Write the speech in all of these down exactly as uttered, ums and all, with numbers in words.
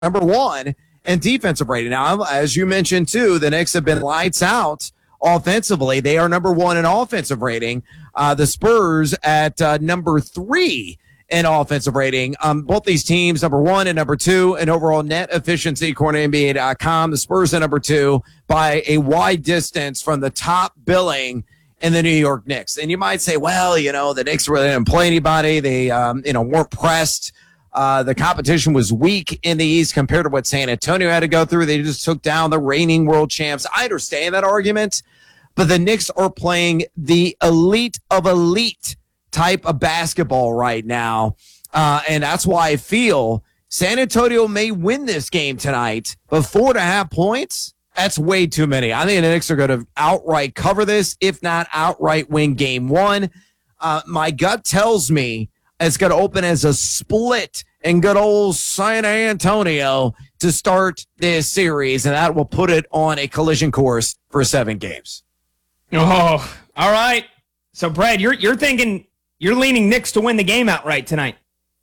number one in defensive rating. Now, as you mentioned, too, the Knicks have been lights out offensively. They are number one in offensive rating. Uh, the Spurs at uh, number three in offensive rating. Um, both these teams, number one and number two in overall net efficiency, according to N B A dot com. The Spurs are number two by a wide distance from the top billing in the New York Knicks. And you might say, well, you know, the Knicks really didn't play anybody. They, um, you know, weren't pressed. Uh, the competition was weak in the East compared to what San Antonio had to go through. They just took down the reigning world champs. I understand that argument, but the Knicks are playing the elite of elite type of basketball right now. Uh, and that's why I feel San Antonio may win this game tonight, but four and a half points, that's way too many. I think the Knicks are going to outright cover this, if not outright win game one. Uh, my gut tells me it's going to open as a split in good old San Antonio to start this series, and that will put it on a collision course for seven games. Oh, all right. So, Brad, you're you're thinking you're leaning Knicks to win the game outright tonight.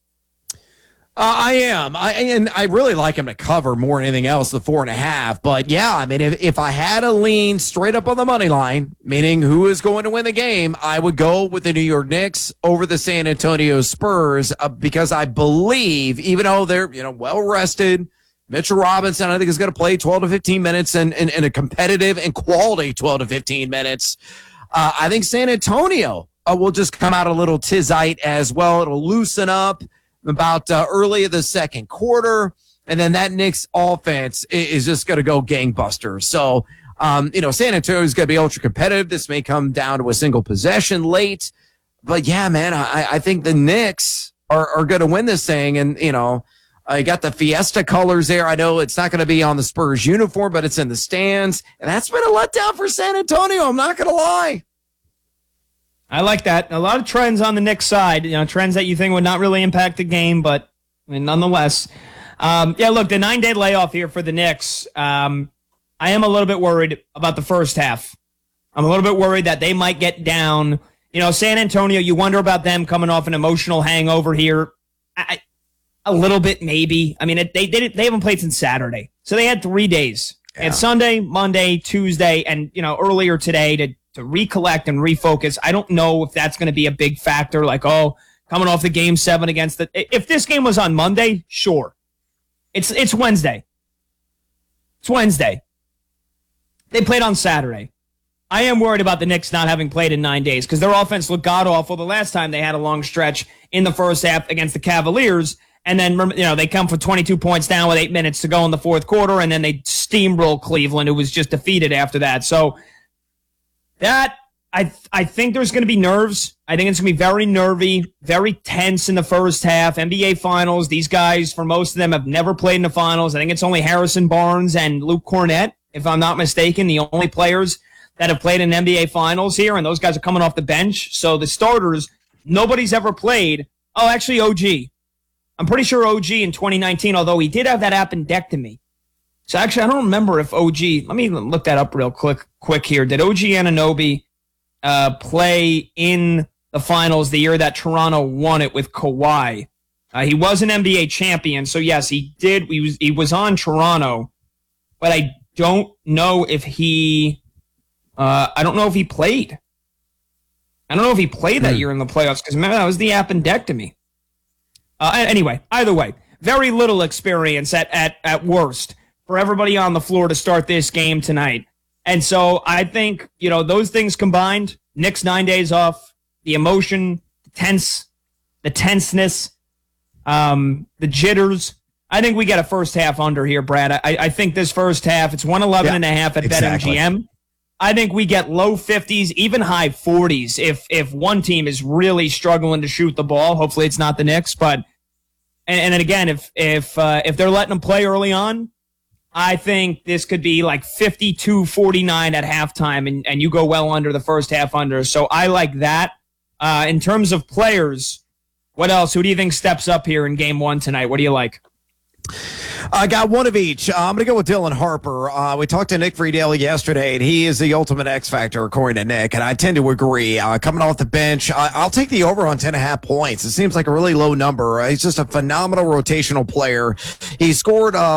Uh, I am. I and I really like him to cover more than anything else, the four and a half. But yeah, I mean, if, if I had to lean straight up on the money line, meaning who is going to win the game, I would go with the New York Knicks over the San Antonio Spurs uh, because I believe, even though they're, you know, well rested, Mitchell Robinson, I think, is going to play twelve to fifteen minutes and in, in, in a competitive and quality twelve to fifteen minutes. Uh, I think San Antonio uh, will just come out a little tizite as well. It'll loosen up about uh, early in the second quarter, and then that Knicks offense is just going to go gangbusters. So, um, you know, San Antonio is going to be ultra competitive. This may come down to a single possession late, but yeah, man, I, I think the Knicks are, are going to win this thing. And, you know, I got the Fiesta colors there. I know it's not going to be on the Spurs uniform, but it's in the stands, and that's been a letdown for San Antonio. I'm not going to lie. I like that. A lot of trends on the Knicks side, you know, trends that you think would not really impact the game, but I mean, nonetheless. Um, yeah, look, the nine-day layoff here for the Knicks, um, I am a little bit worried about the first half. I'm a little bit worried that they might get down. You know, San Antonio, you wonder about them coming off an emotional hangover here. I, a little bit, maybe. I mean, it, they, they they haven't played since Saturday, so they had three days. Yeah. And Sunday, Monday, Tuesday, and, you know, earlier today to to recollect and refocus. I don't know if that's going to be a big factor, like, oh, coming off the game seven against the... If this game was on Monday, sure. It's it's Wednesday. It's Wednesday. They played on Saturday. I am worried about the Knicks not having played in nine days because their offense looked god-awful the last time they had a long stretch in the first half against the Cavaliers. And then, you know, they come for twenty-two points down with eight minutes to go in the fourth quarter, and then they steamroll Cleveland, who was just defeated after that. So... That, I I think there's going to be nerves. I think it's going to be very nervy, very tense in the first half. N B A Finals, these guys, for most of them, have never played in the Finals. I think it's only Harrison Barnes and Luke Cornett, if I'm not mistaken, the only players that have played in N B A Finals here, and those guys are coming off the bench. So the starters, nobody's ever played. Oh, actually, O G. I'm pretty sure O G in twenty nineteen, although he did have that appendectomy. So actually, I don't remember if O G, let me look that up real quick quick here. Did O G Anunoby uh, play in the finals the year that Toronto won it with Kawhi? Uh, he was an N B A champion, so yes, he did. He was he was on Toronto, but I don't know if he, uh, I don't know if he played. I don't know if he played that year in the playoffs because remember that was the appendectomy. Uh, anyway, either way, very little experience at at at worst for everybody on the floor to start this game tonight. And so I think, you know, those things combined, Knicks nine days off, the emotion, the tense, the tenseness, um, the jitters. I think we get a first half under here, Brad. I, I think this first half, it's one eleven yeah, and a half at exactly. BetMGM. I think we get low fifties, even high forties if if one team is really struggling to shoot the ball. Hopefully it's not the Knicks, but and, and then again, if if uh, if they're letting them play early on, I think this could be like fifty-two forty-nine at halftime, and, and you go well under the first half under. So I like that. Uh, in terms of players, what else? Who do you think steps up here in game one tonight? What do you like? I got one of each. Uh, I'm going to go with Dylan Harper. Uh, we talked to Nick Friedel yesterday, and he is the ultimate X factor, according to Nick, and I tend to agree. Uh, coming off the bench, I- I'll take the over on ten and a half points. It seems like a really low number. Uh, he's just a phenomenal rotational player. He scored uh,